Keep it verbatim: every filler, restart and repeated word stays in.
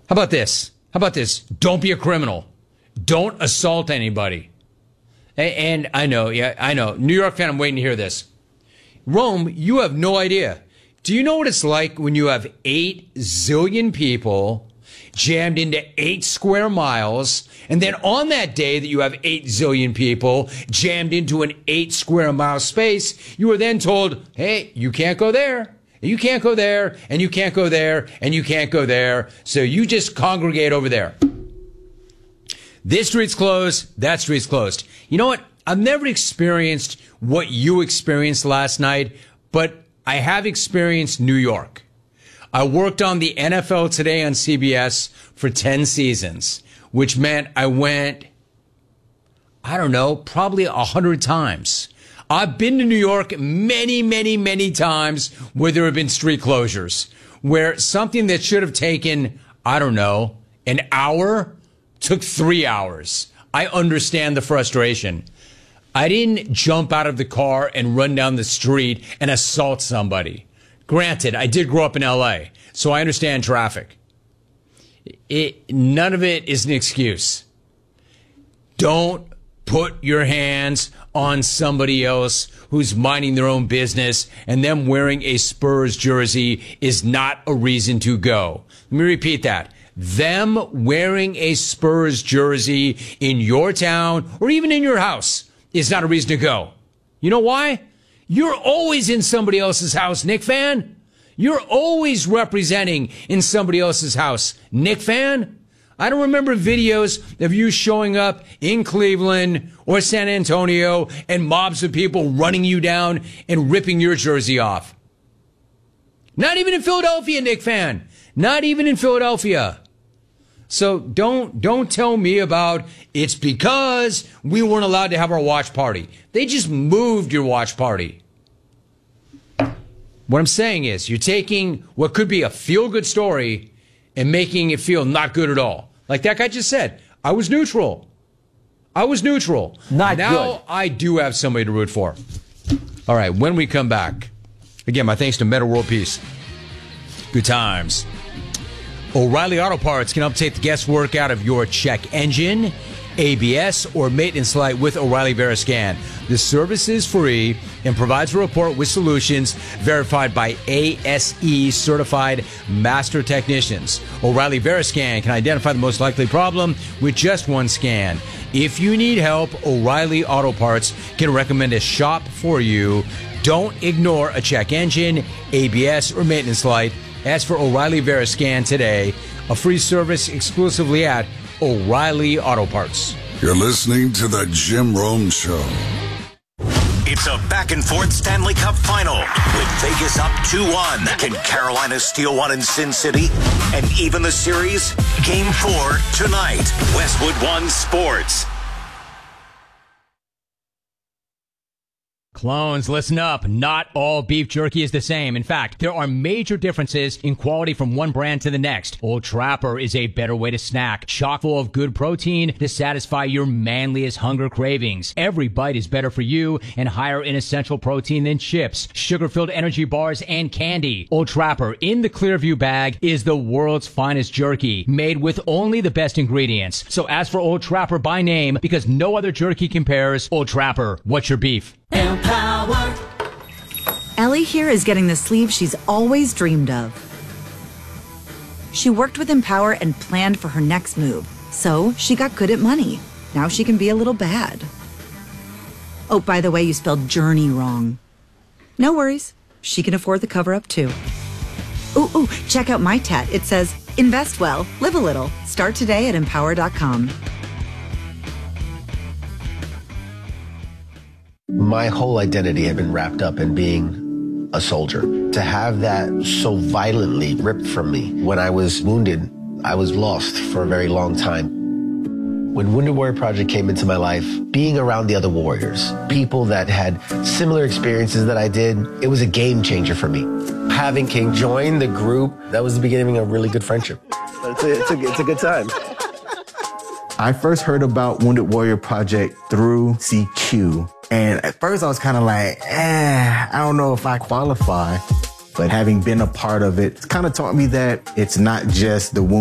How about this? How about this? Don't be a criminal. Don't assault anybody. And, and I know, yeah, I know. New York fan, I'm waiting to hear this. Rome, you have no idea. Do you know what it's like when you have eight zillion people jammed into eight square miles, and then on that day that you have eight zillion people jammed into an eight square mile space, you are then told, hey, you can't go there, you can't go there, and you can't go there, and you can't go there, so you just congregate over there. This street's closed, that street's closed. You know what? I've never experienced what you experienced last night, but I have experienced New York. I worked on the N F L Today on C B S for ten seasons, which meant I went, I don't know, probably a hundred times. I've been to New York many, many, many times where there have been street closures, where something that should have taken, I don't know, an hour took three hours. I understand the frustration. I didn't jump out of the car and run down the street and assault somebody. Granted, I did grow up in L A, so I understand traffic. It, none of it is an excuse. Don't put your hands on somebody else who's minding their own business, and them wearing a Spurs jersey is not a reason to go. Let me repeat that. Them wearing a Spurs jersey in your town or even in your house is not a reason to go. You know why? You're always in somebody else's house, Knick fan. You're always representing in somebody else's house, Knick fan. I don't remember videos of you showing up in Cleveland or San Antonio and mobs of people running you down and ripping your jersey off. Not even in Philadelphia, Knick fan. Not even in Philadelphia. So don't don't tell me about it's because we weren't allowed to have our watch party. They just moved your watch party. What I'm saying is you're taking what could be a feel-good story and making it feel not good at all. Like that guy just said, I was neutral. I was neutral. Not now good. I do have somebody to root for. All right, when we come back, again, my thanks to Meta World Peace. Good times. O'Reilly Auto Parts can help take the guesswork out of your check engine, A B S, or maintenance light with O'Reilly Veriscan. The service is free and provides a report with solutions verified by A S E certified master technicians. O'Reilly Veriscan can identify the most likely problem with just one scan. If you need help, O'Reilly Auto Parts can recommend a shop for you. Don't ignore a check engine, A B S, or maintenance light. Ask for O'Reilly Veriscan today, a free service exclusively at O'Reilly Auto Parts. You're listening to the Jim Rome Show. It's a back-and-forth Stanley Cup final with Vegas up two one. Can Carolina steal one in Sin City? And even the series? Game four tonight. Westwood One Sports. Clones, listen up. Not all beef jerky is the same. In fact, there are major differences in quality from one brand to the next. Old Trapper is a better way to snack, chock full of good protein to satisfy your manliest hunger cravings. Every bite is better for you and higher in essential protein than chips, sugar-filled energy bars, and candy. Old Trapper in the Clearview bag is the world's finest jerky, made with only the best ingredients. So ask for Old Trapper by name because no other jerky compares. Old Trapper, what's your beef? Empower. Ellie here is getting the sleeve she's always dreamed of. She worked with Empower and planned for her next move, so she got good at money. Now she can be a little bad. Oh, by the way, you spelled journey wrong. No worries. She can afford the cover-up, too. Ooh, ooh, check out my tat. It says, invest well, live a little. Start today at empower dot com. My whole identity had been wrapped up in being a soldier. To have that so violently ripped from me when I was wounded, I was lost for a very long time. When Wounded Warrior Project came into my life, being around the other warriors, people that had similar experiences that I did, it was a game changer for me. Having King join the group, that was the beginning of a really good friendship. It's a, it's a, it's a good time. I first heard about Wounded Warrior Project through C Q. And at first I was kind of like, eh, I don't know if I qualify. But having been a part of it, it's kind of taught me that it's not just the wound.